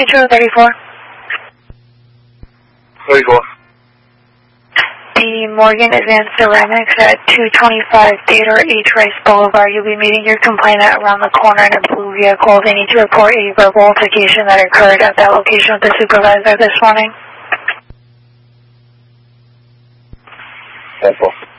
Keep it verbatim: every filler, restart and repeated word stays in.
Control thirty-four. thirty-four. The Morgan Advanced Ceramics at two twenty-five Theodore H. Rice Boulevard. You'll be meeting your complainant around the corner in a blue vehicle. They need to report a verbal altercation that occurred at that location with the supervisor this morning. ten four.